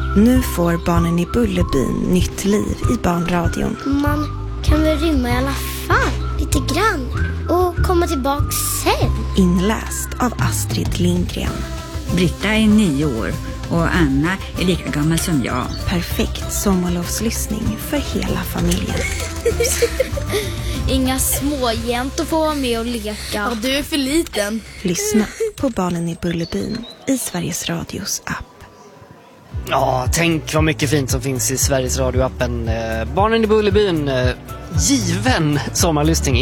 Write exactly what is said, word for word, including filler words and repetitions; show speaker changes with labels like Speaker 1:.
Speaker 1: Nu får Barnen i Bullerbyn nytt liv i barnradion.
Speaker 2: Man kan väl rymma i alla fall, lite grann. Och komma tillbaka sen.
Speaker 1: Inläst av Astrid Lindgren.
Speaker 3: Britta är nio år och Anna är lika gammal som jag.
Speaker 1: Perfekt sommarlovslyssning för hela familjen.
Speaker 4: Inga småjäntor får vara med och leka.
Speaker 5: Ja, du är för liten.
Speaker 1: Lyssna på Barnen i Bullerbyn i Sveriges Radios app.
Speaker 6: Ja, tänk vad mycket fint som finns i Sveriges Radio-appen. Eh, Barnen i Bullerbyn, eh, given sommarlyssning.